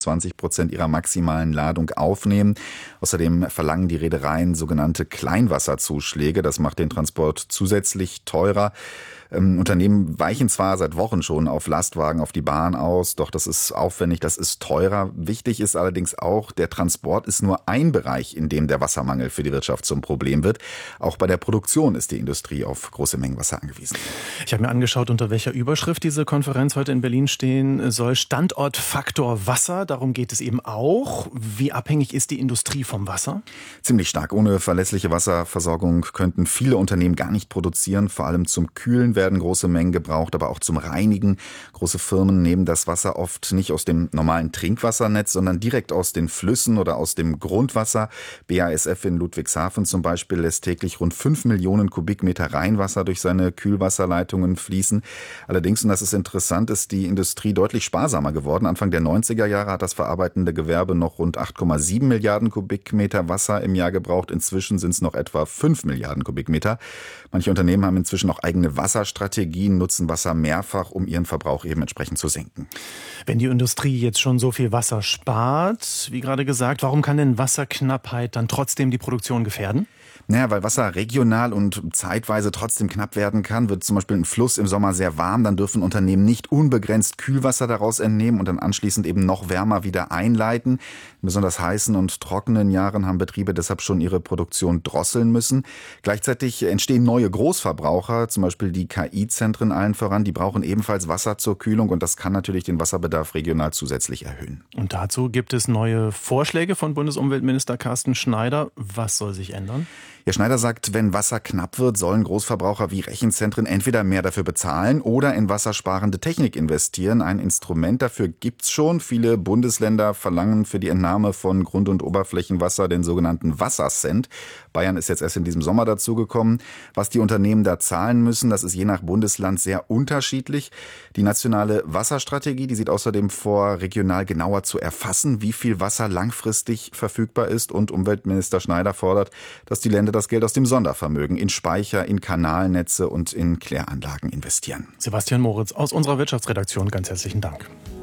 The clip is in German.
25% ihrer maximalen Ladung aufnehmen. Außerdem verlangen die Reedereien sogenannte Kleinwasserzuschläge. Das macht den Transport zusätzlich teurer. Unternehmen weichen zwar seit Wochen schon auf Lastwagen, auf die Bahn aus, doch das ist aufwendig, das ist teurer. Wichtig ist allerdings auch, der Transport ist nur ein Bereich, in dem der Wassermangel für die Wirtschaft zum Problem wird. Auch bei der Produktion ist die Industrie auf große Mengen Wasser angewiesen. Ich habe mir angeschaut, unter welcher Überschrift diese Konferenz heute in Berlin stehen soll. Standortfaktor Wasser, darum geht es eben auch. Wie abhängig ist die Industrie vom Wasser? Ziemlich stark. Ohne verlässliche Wasserversorgung könnten viele Unternehmen gar nicht produzieren. Vor allem zum Kühlen werden große Mengen gebraucht, aber auch zum Reinigen. Große Firmen nehmen das Wasser oft nicht aus dem normalen Trinkwassernetz, sondern direkt aus den Flüssen oder aus dem Grundwasser. BASF in Ludwigshafen zum Beispiel lässt täglich rund 5 Millionen Kubikmeter Rheinwasser durch seine Kühlwasserleitungen fließen. Allerdings, und das ist interessant, ist die Industrie deutlich sparsamer geworden. Anfang der 90er Jahre hat das verarbeitende Gewerbe noch rund 8,7 Milliarden Kubikmeter Wasser im Jahr gebraucht. Inzwischen sind es noch etwa 5 Milliarden Kubikmeter. Manche Unternehmen haben inzwischen auch eigene Wasserstrategien, nutzen Wasser mehrfach, um ihren Verbrauch eben entsprechend zu senken. Wenn die Industrie jetzt schon so viel Wasser spart, wie gerade gesagt, warum kann denn Wasserknappheit dann trotzdem die Produktion gefährden? Naja, weil Wasser regional und zeitweise trotzdem knapp werden kann. Wird zum Beispiel ein Fluss im Sommer sehr warm, dann dürfen Unternehmen nicht unbegrenzt Kühlwasser daraus entnehmen und dann anschließend eben noch wärmer wieder einleiten. In besonders heißen und trockenen Jahren haben Betriebe deshalb schon ihre Produktion drosseln müssen. Gleichzeitig entstehen neue Großverbraucher, zum Beispiel die KI-Zentren allen voran. Die brauchen ebenfalls Wasser zur Kühlung und das kann natürlich den Wasserbedarf regional zusätzlich erhöhen. Und dazu gibt es neue Vorschläge von Bundesumweltminister Carsten Schneider. Was soll sich ändern? Herr Schneider sagt, wenn Wasser knapp wird, sollen Großverbraucher wie Rechenzentren entweder mehr dafür bezahlen oder in wassersparende Technik investieren. Ein Instrument dafür gibt's schon. Viele Bundesländer verlangen für die Entnahme von Grund- und Oberflächenwasser den sogenannten Wassercent. Bayern ist jetzt erst in diesem Sommer dazugekommen. Was die Unternehmen da zahlen müssen, das ist je nach Bundesland sehr unterschiedlich. Die nationale Wasserstrategie, die sieht außerdem vor, regional genauer zu erfassen, wie viel Wasser langfristig verfügbar ist. Und Umweltminister Schneider fordert, dass die Länder das Geld aus dem Sondervermögen in Speicher, in Kanalnetze und in Kläranlagen investieren. Sebastian Moritz aus unserer Wirtschaftsredaktion, ganz herzlichen Dank.